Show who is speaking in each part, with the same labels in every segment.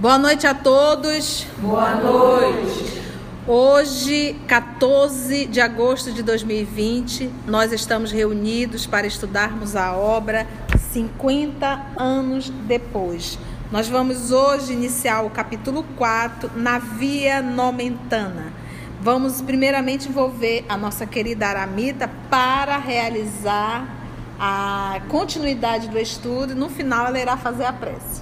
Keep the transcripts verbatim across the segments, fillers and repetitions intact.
Speaker 1: Boa noite a todos.
Speaker 2: Boa noite.
Speaker 1: Hoje, quatorze de agosto de dois mil e vinte, nós estamos reunidos para estudarmos a obra cinquenta anos depois. Nós vamos hoje iniciar o capítulo quatro, na Via Nomentana. Vamos primeiramente envolver a nossa querida Aramita para realizar a continuidade do estudo e no final ela irá fazer a prece.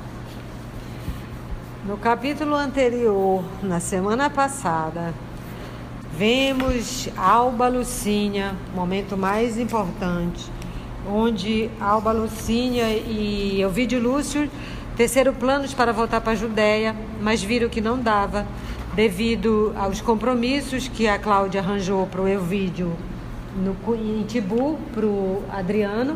Speaker 2: No capítulo anterior, na semana passada, vemos Alba Lucínia, momento mais importante, onde Alba Lucínia e Ovídio Lúcio teceram planos para voltar para a Judéia, mas viram que não dava, devido aos compromissos que a Cláudia arranjou para o Ovídio no, em Tibu, para o Adriano,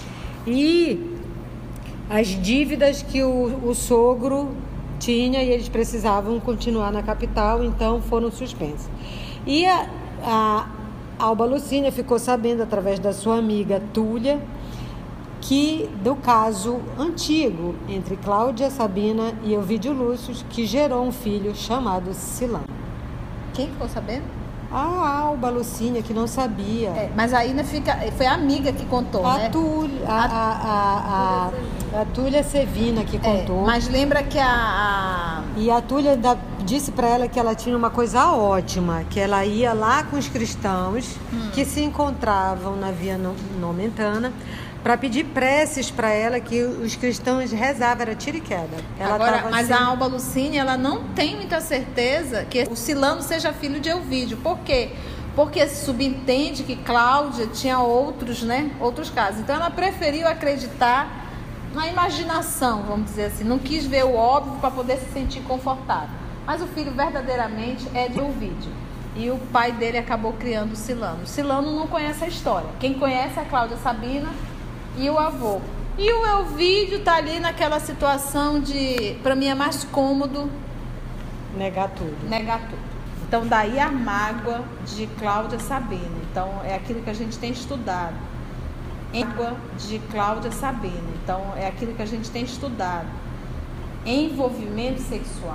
Speaker 2: e as dívidas que o, o sogro tinha e eles precisavam continuar na capital, então foram suspensos. E a, a Alba Lucínia ficou sabendo, através da sua amiga Túlia, que do caso antigo entre Cláudia Sabina e Ovídio Lúcio, que gerou um filho chamado Silano.
Speaker 1: Quem ficou sabendo?
Speaker 2: A Alba Lucínia, que não sabia.
Speaker 1: É, mas ainda fica, foi a amiga que contou,
Speaker 2: a
Speaker 1: né?
Speaker 2: Túlia, a, a, a, a, a Túlia Sevina que contou.
Speaker 1: É, mas lembra que a... a...
Speaker 2: E a Túlia ainda disse para ela que ela tinha uma coisa ótima, que ela ia lá com os cristãos hum. que se encontravam na Via Nomentana, para pedir preces para ela, que os cristãos rezavam, era tiro e queda. Ela
Speaker 1: Agora, mas
Speaker 2: assim...
Speaker 1: a Alba Lucínia, ela não tem muita certeza que o Silano seja filho de Ovídio. Por quê? Porque subentende que Cláudia tinha outros, né? Outros casos. Então, ela preferiu acreditar na imaginação, vamos dizer assim. Não quis ver o óbvio para poder se sentir confortável. Mas o filho verdadeiramente é de Ovídio. E o pai dele acabou criando o Silano. O Silano não conhece a história. Quem conhece é a Cláudia Sabina e o avô. E o Ovídio tá ali naquela situação de, para mim é mais cômodo
Speaker 2: negar tudo.
Speaker 1: Negar tudo. Então daí a mágoa de Cláudia Sabina. Então é aquilo que a gente tem estudado. Mágoa de Cláudia Sabina. Então é aquilo que a gente tem estudado. Envolvimento sexual.